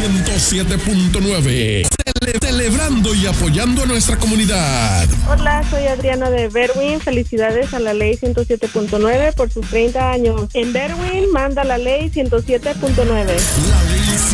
107.9. Celebrando y apoyando a nuestra comunidad. Hola, soy Adriana de Berwyn. Felicidades a la ley 107.9 por sus 30 años. En Berwyn manda la ley 107.9. La ley